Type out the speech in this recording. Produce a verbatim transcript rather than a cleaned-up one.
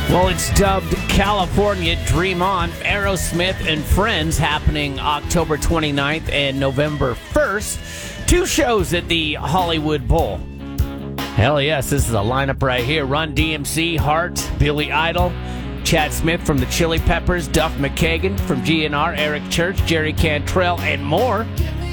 Well, it's dubbed California Dream On. Aerosmith and Friends happening October twenty-ninth and November first. Two shows at the Hollywood Bowl. Hell yes, this is a lineup right here. Run D M C, Heart, Billy Idol, Chad Smith from the Chili Peppers, Duff McKagan from G N R, Eric Church, Jerry Cantrell, and more.